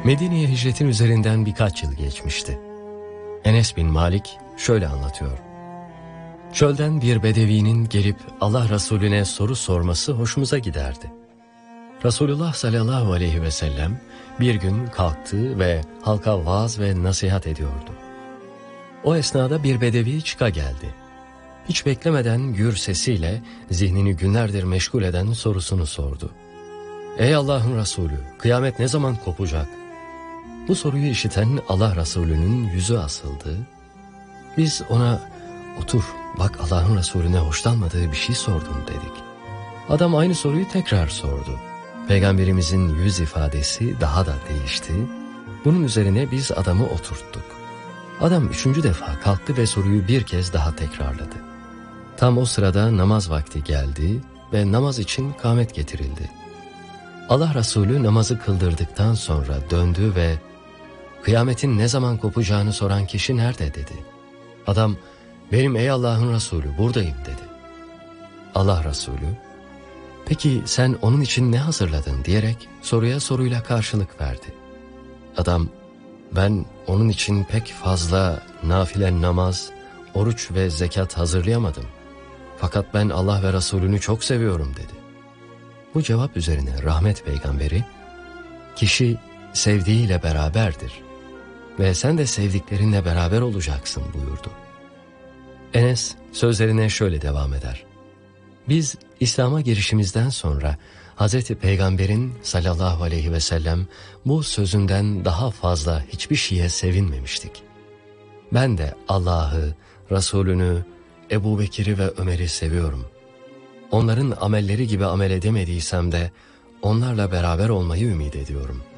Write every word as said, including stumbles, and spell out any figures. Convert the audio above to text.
Medine'ye hicretin üzerinden birkaç yıl geçmişti. Enes bin Malik şöyle anlatıyor. Çölden bir bedevinin gelip Allah Resulüne soru sorması hoşumuza giderdi. Resulullah sallallahu aleyhi ve sellem bir gün kalktı ve halka vaaz ve nasihat ediyordu. O esnada bir bedevi çıka geldi. Hiç beklemeden gür sesiyle zihnini günlerdir meşgul eden sorusunu sordu. Ey Allah'ın Resulü, kıyamet ne zaman kopacak? Bu soruyu işiten Allah Resulü'nün yüzü asıldı. Biz ona otur bak Allah'ın Resulüne hoşlanmadığı bir şey sordun dedik. Adam aynı soruyu tekrar sordu. Peygamberimizin yüz ifadesi daha da değişti. Bunun üzerine biz adamı oturttuk. Adam üçüncü defa kalktı ve soruyu bir kez daha tekrarladı. Tam o sırada namaz vakti geldi ve namaz için kâmet getirildi. Allah Resulü namazı kıldırdıktan sonra döndü ve kıyametin ne zaman kopacağını soran kişi nerede dedi. Adam benim ey Allah'ın Resulü buradayım dedi. Allah Resulü peki sen onun için ne hazırladın diyerek soruya soruyla karşılık verdi. Adam ben onun için pek fazla nafile namaz, oruç ve zekat hazırlayamadım. Fakat ben Allah ve Resulünü çok seviyorum dedi. Bu cevap üzerine rahmet peygamberi, kişi sevdiğiyle beraberdir ve sen de sevdiklerinle beraber olacaksın buyurdu. Enes sözlerine şöyle devam eder. Biz İslam'a girişimizden sonra Hazreti Peygamber'in sallallahu aleyhi ve sellem bu sözünden daha fazla hiçbir şeye sevinmemiştik. Ben de Allah'ı, Resulünü, Ebu Bekir'i ve Ömer'i seviyorum. Onların amelleri gibi amel edemediysem de onlarla beraber olmayı ümit ediyorum.